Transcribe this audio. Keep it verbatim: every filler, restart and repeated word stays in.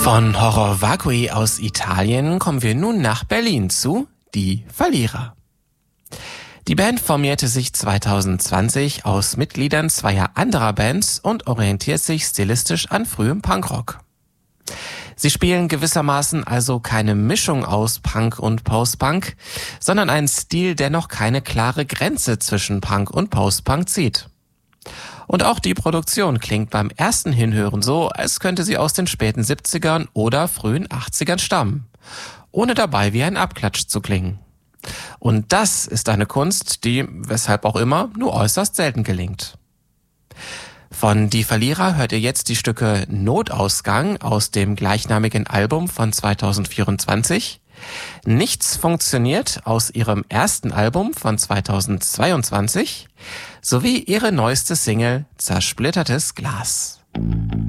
Von Horror Vacui aus Italien kommen wir nun nach Berlin zu Die Verlierer. Die Band formierte sich zweitausendzwanzig aus Mitgliedern zweier anderer Bands und orientiert sich stilistisch an frühem Punkrock. Sie spielen gewissermaßen also keine Mischung aus Punk und Post-Punk, sondern einen Stil, der noch keine klare Grenze zwischen Punk und Post-Punk zieht. Und auch die Produktion klingt beim ersten Hinhören so, als könnte sie aus den späten siebzigern oder frühen achtzigern stammen, ohne dabei wie ein Abklatsch zu klingen. Und das ist eine Kunst, die, weshalb auch immer, nur äußerst selten gelingt. Von Die Verlierer hört ihr jetzt die Stücke Notausgang aus dem gleichnamigen Album von zweitausendvierundzwanzig, Nichts funktioniert aus ihrem ersten Album von zweitausendzweiundzwanzig sowie ihre neueste Single Zersplittertes Glas.